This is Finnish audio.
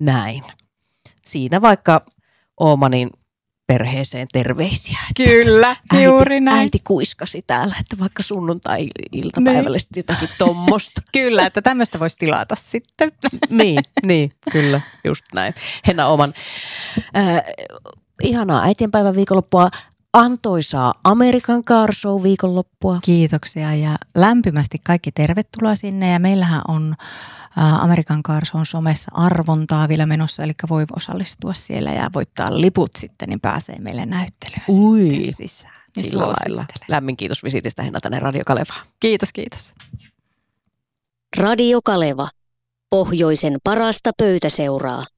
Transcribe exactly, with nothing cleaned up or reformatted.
näin. Siinä vaikka Oomanin perheeseen terveisiä. Kyllä, äiti, juuri näin. Äiti kuiskasi täällä, että vaikka sunnuntai-iltapäivällisesti jotakin tommosta. Kyllä, että tämmöistä voisi tilata sitten. niin, niin, kyllä, just näin. Henna Ooman, äh, ihanaa äitienpäivän viikonloppua. Antoisaa American Car Show viikonloppua. Kiitoksia ja lämpimästi kaikki tervetuloa sinne. Ja meillähän on ä, American Car Shown somessa arvontaa vielä menossa, eli voi osallistua siellä ja voittaa liput sitten, niin pääsee meille näyttelyyn Ui, sisään. Niin sillä lailla. Lämmin kiitos visitistä Henna tänne Radio Kalevaan. Kiitos, kiitos. Radio Kaleva. Pohjoisen parasta pöytäseuraa.